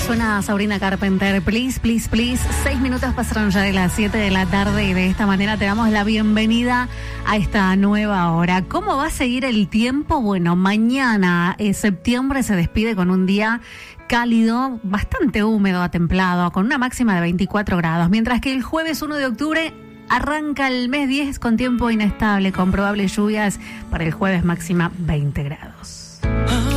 Suena Sabrina Carpenter, Please, Please, Please. 6 minutos pasaron ya de las 7 de la tarde y de esta manera te damos la bienvenida a esta nueva hora. ¿Cómo va a seguir el tiempo? Bueno, mañana, septiembre, se despide con un día cálido, bastante húmedo, templado, con una máxima de 24 grados, mientras que el jueves 1 de octubre arranca el mes 10 con tiempo inestable, con probables lluvias para el jueves máxima 20 grados.